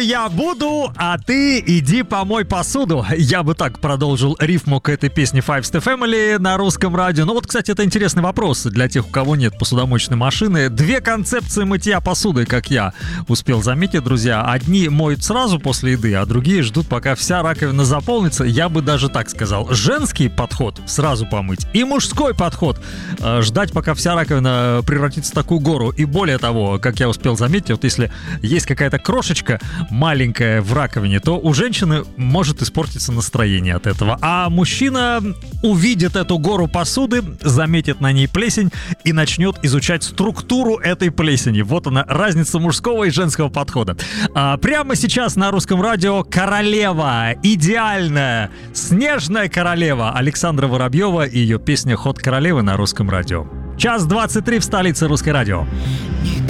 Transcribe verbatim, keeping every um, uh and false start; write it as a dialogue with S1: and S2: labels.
S1: Я буду, а ты иди помой посуду. Я бы так продолжил рифму к этой песне Five Step Family на русском радио. Ну вот, кстати, это интересный вопрос для тех, у кого нет посудомоечной машины. Две концепции мытья посуды, как я успел заметить, друзья. Одни моют сразу после еды, а другие ждут, пока вся раковина заполнится. Я бы даже так сказал. Женский подход — сразу помыть. И мужской подход — ждать, пока вся раковина превратится в такую гору. И более того, как я успел заметить, вот если есть какая-то крошечка маленькая в раковине, то у женщины может испортиться настроение от этого. А мужчина увидит эту гору посуды, заметит на ней плесень и начнет изучать структуру этой плесени. Вот она, разница мужского и женского подхода. А прямо сейчас на русском радио королева, идеальная, снежная королева Александра Воробьева и ее песня «Ход королевы» на русском радио. Час двадцать три в столице Русское радио.